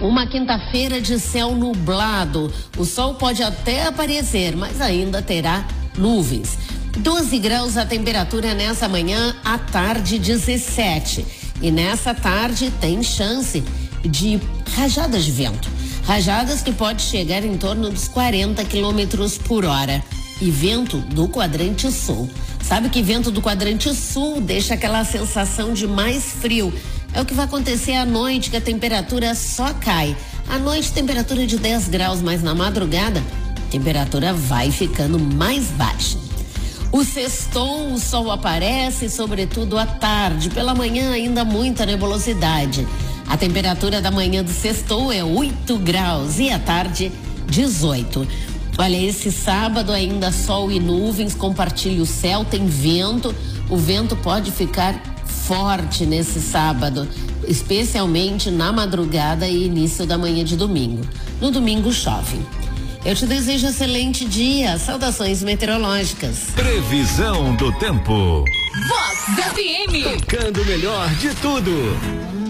Uma quinta-feira de céu nublado. O sol pode até aparecer, mas ainda terá nuvens. 12 graus a temperatura nessa manhã, à tarde 17. E nessa tarde tem chance de rajadas de vento. Rajadas que pode chegar em torno dos 40 quilômetros por hora. E vento do quadrante sul. Sabe que vento do quadrante sul deixa aquela sensação de mais frio. É o que vai acontecer à noite, que a temperatura só cai. À noite, temperatura de 10 graus, mas na madrugada, a temperatura vai ficando mais baixa. O sextou, o sol aparece, sobretudo à tarde. Pela manhã, ainda muita nebulosidade. A temperatura da manhã do sextou é 8 graus e à tarde, 18. Olha, esse sábado ainda sol e nuvens, compartilha o céu, tem vento. O vento pode ficar forte nesse sábado, especialmente na madrugada e início da manhã de domingo. No domingo chove. Eu te desejo um excelente dia. Saudações meteorológicas. Previsão do tempo. Vox FM. Tocando o melhor de tudo.